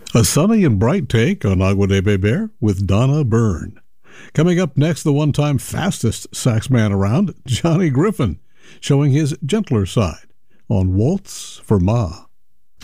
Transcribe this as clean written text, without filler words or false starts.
A sunny and bright take on Agua de Beber with Donna Byrne. Coming up next, the one-time fastest sax man around, Johnny Griffin, showing his gentler side on Waltz for Ma.